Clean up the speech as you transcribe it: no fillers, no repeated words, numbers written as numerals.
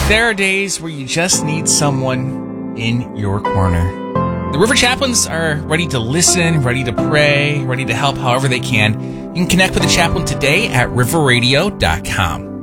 There are days where you just need someone in your corner. The River Chaplains are ready to listen, ready to pray, ready to help however they can. You can connect with the chaplain today at riverradio.com.